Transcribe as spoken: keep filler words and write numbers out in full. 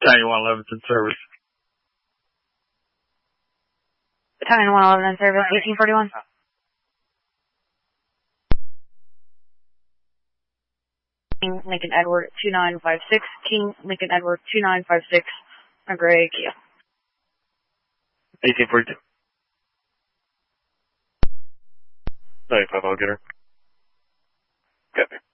Battalion one eleven's in service. Battalion one eleven in service, eighteen forty-one. King Lincoln Edward two nine five six, King Lincoln Edward two nine five six, a gray Kia. eighteen forty-two. ninety-five, I'll get her. Copy.